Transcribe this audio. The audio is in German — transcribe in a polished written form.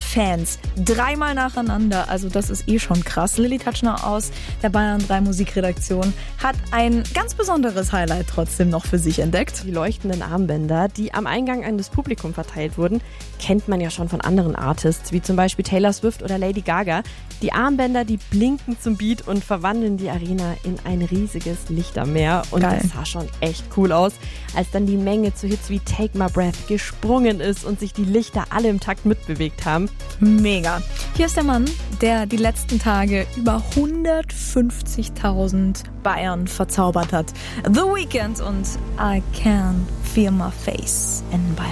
Fans. 3-mal nacheinander, also das ist schon krass. Lilly Tatschner aus der Bayern 3 Musikredaktion hat ein ganz besonderes Highlight trotzdem noch für sich entdeckt. Die leuchtenden Armbänder, die am Eingang an das Publikum verteilt wurden, kennt man ja schon von anderen Artists, wie zum Beispiel Taylor Swift oder Lady Gaga. Die Armbänder, die blinken zum Beat und verwandeln die Arena in ein riesiges Lichtermeer. Und Geil. Das sah schon echt cool aus, als dann die Menge zu Hits wie Take My Breath gesprungen ist und sich die Lichter alle im Takt mitbewegt haben. Mega. Hier ist der Mann, der die letzten Tage über 150.000 Bayern verzaubert hat. The Weeknd und I Can Feel My Face in Bayern.